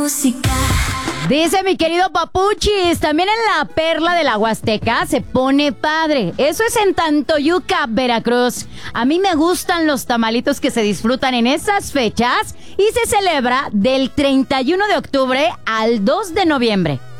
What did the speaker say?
Música. Dice mi querido Papuchis, también en la Perla de la Huasteca se pone padre. Eso es en Tantoyuca, Veracruz. A mí me gustan los tamalitos que se disfrutan en esas fechas y se celebra del 31 de octubre al 2 de noviembre.